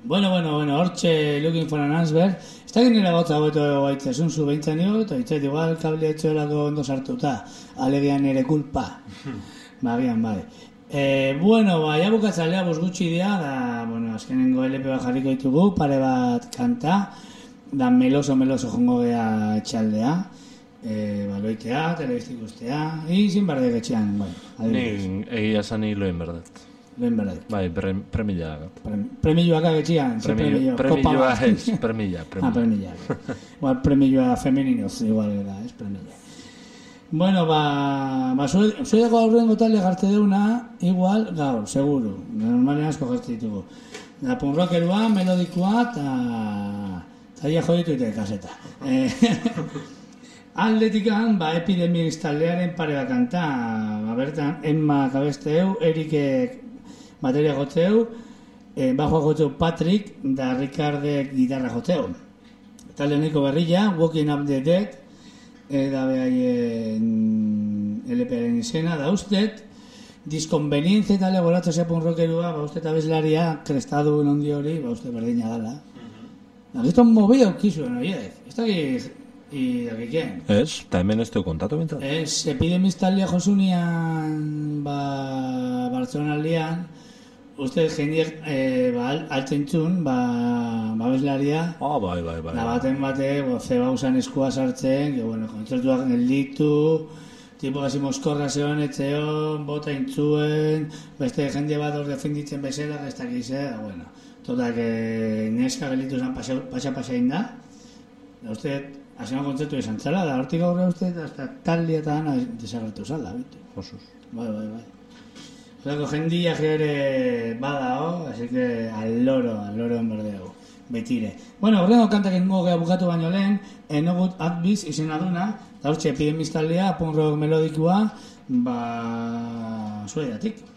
Bueno, hortxe Looking for an Answer. Ez da ginera gotza goeto gaitzazun zu behintzen nio, eta itzait igual kablea etxoelako ondo sartuta. Alegian ere kulpa. Bagian, bai. Ja bukatzalea gutxi dira, da, azkenengo LP bat jarriko ditugu, pare bat kanta, da meloso jongo gea etxaldea, loitea, telebiztik ustea, izin bardek etxean, bai. Ni egia zani loen berdet. Loen berdet. Bai, premilla agat. Premilloak etxean, ze premillo? Premilloa ez, premilla. Premilla. Igual premilloa femeninoz, igual da, ez premilla. Zuedako aurrengo talde jarte deuna, igual, gaur, seguru. Normalean asko jarte ditugu. Da punrockerua, melodikoa, eta ia joditu ite kaseta. Aldetikan, Epidemics taldearen pare bat kanta, bertan, Emma kabesteu, Erikek bateria jotzeu, bajoa jotzeu Patrick, da Ricardek gitarra jotzeu. Talde honeko berrilla, Walking Up the Dead, da behaien LParen izena, da ustet, diskonvenientzia eta legoratza zeapun rockerua, ustet abeslaria, krestadu nondi hori, ustet berdina dala. Gizton mobi aukizuen horiek, ez dakik dakikien. Ez, eta hemen ez teu kontatu bintzat. Ez, Epidemics taldea josunian, Bartzelonaldian, uste jendiek altzen txun, abeslaria. Bai. Da baten bate, zeba usan eskua sartzen, kontzertuak gelditu, tipo hasi moskorra zeon, etxeon, bota intzuen, beste jende bat hor defenditzen bezala, ez dakiz, totak neska gelditu zen pasa-pasain da, uste, hasima kontzertu izan txala, da hortik aurre uste, hasta taldietan desagertu zala, bitu. Osuz. Bai. Zerako jendia ere bada, así que al loro enberdeu, betire. Horrengo kantak ingo gea bukatu baino lehen, No Good Advice izena duna, da hortxe Epidemics taldea, punk rock melodikoa, Suediatik.